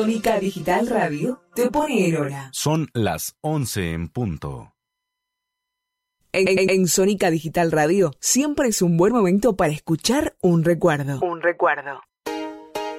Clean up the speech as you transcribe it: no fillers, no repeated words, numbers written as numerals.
Sónica Digital Radio te pone en hora. Son las 11 en punto. En Sónica Digital Radio siempre es un buen momento para escuchar un recuerdo. Un recuerdo.